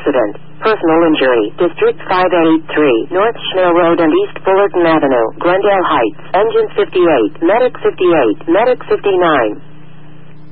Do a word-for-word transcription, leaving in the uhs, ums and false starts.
accident. Personal injury. District five eighty-three, North Schnell Road and East Fullerton Avenue, Glendale Heights. Engine fifty-eight, Medic fifty-eight, Medic fifty-nine.